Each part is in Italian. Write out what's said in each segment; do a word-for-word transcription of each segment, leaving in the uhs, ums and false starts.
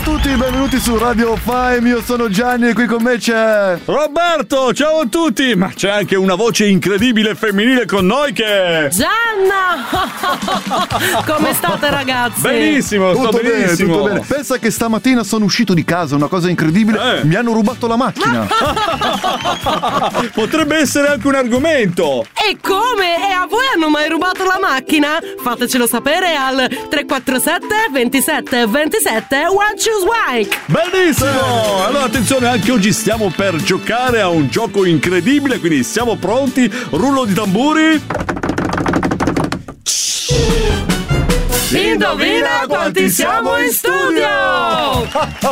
tutti, benvenuti su Radio Fime. Io sono Gianni e qui con me c'è Roberto. Ciao a tutti. Ma c'è anche una voce incredibile femminile con noi che Gianna. Come state, ragazzi? Benissimo, sto tutto benissimo. bene, tutto bene. Pensa che stamattina sono uscito di casa, una cosa incredibile. Eh. Mi hanno rubato la macchina. Potrebbe essere anche un argomento. E come? E a voi hanno mai rubato la macchina? Fatecelo sapere al tre quattro sette ventisette ventisette One Choose Wike. Bellissimo! Allora attenzione, anche oggi stiamo per giocare a un gioco incredibile, quindi siamo pronti. Rullo di tamburi. Indovina quanti siamo in studio!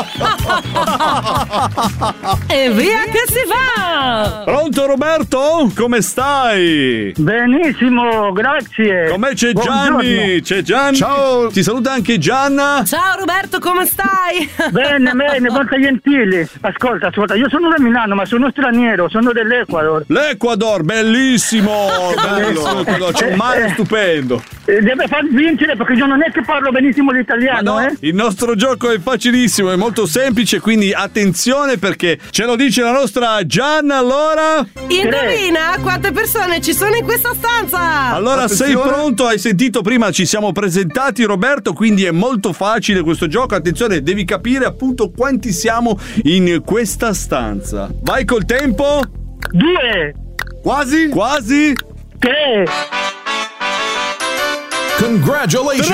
E via che si va! Pronto Roberto? Come stai? Benissimo, grazie. Con me c'è Buongiorno. Gianni. C'è Gianni. Ciao. Ti saluta anche Gianna. Ciao Roberto, come stai? Bene, bene, molto gentili. Ascolta, ascolta, io sono da Milano, ma sono straniero, sono dell'Ecuador. L'Ecuador, bellissimo. Bello, l'Ecuador. C'è un mare stupendo. Eh, Deve far vincere perché io non è che parlo benissimo Ma l'italiano, no, eh? il nostro gioco è facilissimo, è molto semplice, quindi attenzione perché ce lo dice la nostra Gianna. Allora, Indovina quante persone ci sono in questa stanza! allora sei Attenzione. pronto? Hai sentito prima, ci siamo presentati Roberto, quindi è molto facile questo gioco. Attenzione, devi capire appunto quanti siamo in questa stanza. Vai col tempo. Due, Quasi? Quasi. tre, Congratulations!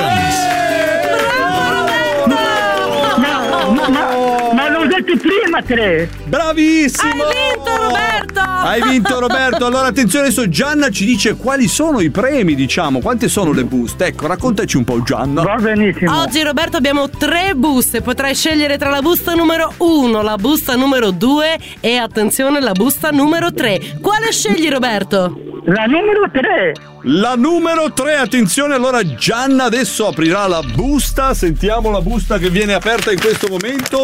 ma, ma, ma, ma l'ho detto prima tre. Bravissimo! Hai vinto, Roberto! Hai vinto Roberto. Allora attenzione, adesso Gianna ci dice quali sono i premi, diciamo, quante sono le buste. Ecco, raccontaci un po' Gianna. Va benissimo. Oggi Roberto abbiamo tre buste, potrai scegliere tra la busta numero uno, la busta numero due e attenzione la busta numero tre. Quale scegli Roberto? La numero tre. La numero tre, attenzione, allora Gianna adesso aprirà la busta. Sentiamo la busta che viene aperta in questo momento.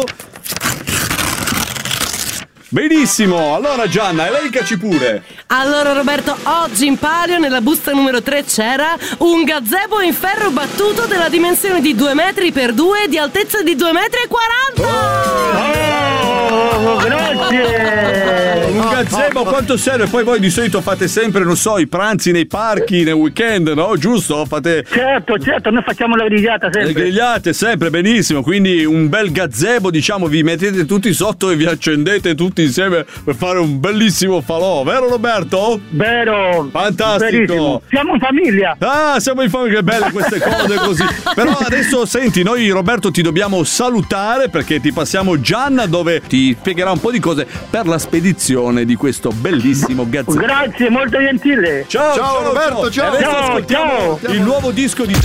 Benissimo, allora Gianna, elencaci pure. Allora Roberto, oggi in palio nella busta numero tre c'era un gazebo in ferro battuto della dimensione di due metri per due e di altezza di due metri e quaranta. Oh, grazie. Un gazebo, quanto serve? Poi voi di solito fate sempre, non so, i pranzi nei parchi, nel weekend, no? Giusto? Fate Certo, certo, noi facciamo la grigliata le sempre. grigliate sempre, benissimo. Quindi un bel gazebo, diciamo, vi mettete tutti sotto e vi accendete tutti insieme per fare un bellissimo falò, vero Roberto? Vero. Fantastico. Verissimo. Siamo in famiglia. Ah, siamo in famiglia, che belle queste cose così. Però adesso senti, noi Roberto ti dobbiamo salutare perché ti passiamo Gianna dove ti spiegherà un po' di cose per la spedizione di questo bellissimo gazebo. Grazie, molto gentile. Ciao, Ciao, Roberto, ciao. E adesso Ciao, ascoltiamo ciao. il nuovo disco di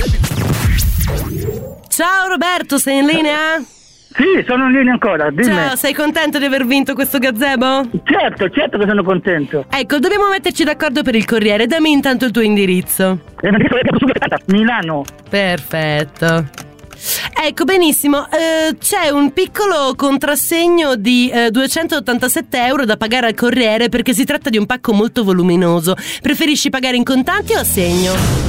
Ciao Roberto, sei in linea? Sì, sono in linea ancora, dimmi. Ciao, sei contento di aver vinto questo gazebo? Certo, certo che sono contento. Ecco, dobbiamo metterci d'accordo per il corriere, dammi intanto il tuo indirizzo. Eh, ma dico che su Milano. Perfetto. Ecco, benissimo, eh, c'è un piccolo contrassegno di eh, duecentottantasette euro da pagare al corriere perché si tratta di un pacco molto voluminoso. Preferisci pagare in contanti o a segno?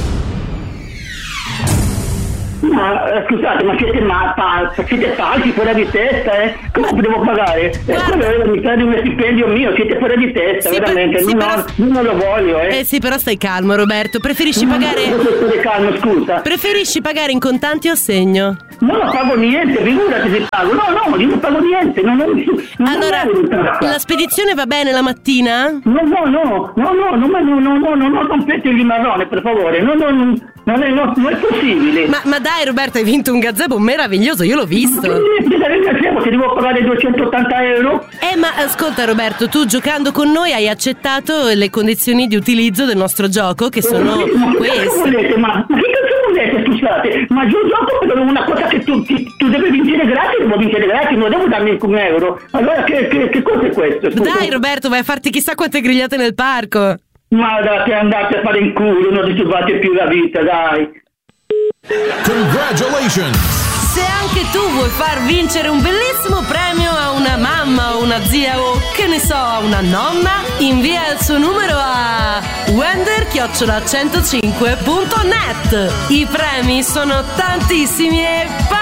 Ma eh, scusate, ma siete ma, pa, siete falsi, fuori di testa, eh? Come devo pagare? Eh, quello è mi sa di uno stipendio mio, siete fuori di testa, Sì, per- veramente. sì, non, però- ho- non lo voglio, eh. Eh sì, però stai calmo Roberto, preferisci pagare... Sto calmo, scusa. Preferisci pagare in contanti o a segno? No, non pago niente, figurati se pago. No, no, io non pago niente. Non, non, non Allora, non la spedizione va bene la mattina? No, no, no, no, no, no, no, no, no, no, no, non rompete il marrone, per favore. No, no, no, non è, no, non è possibile. Ma, ma dai Roberto, hai vinto un gazebo meraviglioso, io l'ho visto. Ti devo pagare duecentottanta euro? Eh ma ascolta Roberto, tu giocando con noi hai accettato le condizioni di utilizzo del nostro gioco che sono Ma che cazzo queste. volete? Ma, ma che cazzo volete, scusate? Ma io gioco per una cosa che tu, ti, tu devi vincere gratis, devo vincere gratis, non devo darmi un euro. Allora che, che, che cosa è questo? Scusa. Dai Roberto, vai a farti chissà quante grigliate nel parco. Ma date, andate a fare in culo, non disturbate più la vita, dai. Congratulations! Se anche tu vuoi far vincere un bellissimo premio a una mamma o una zia o che ne so, a una nonna, invia il suo numero a wender chiocciola centocinque punto net. I premi sono tantissimi e